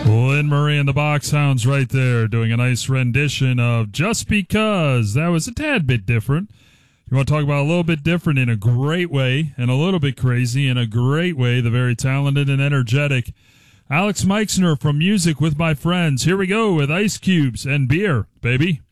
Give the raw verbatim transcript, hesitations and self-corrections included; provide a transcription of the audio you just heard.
Lynn Murray and the Box Hounds right there doing a nice rendition of Just Because. That was a tad bit different. You want to talk about a little bit different in a great way and a little bit crazy in a great way, the very talented and energetic Alex Meixner from Music with My Friends. Here we go with Ice Cubes and beer, baby.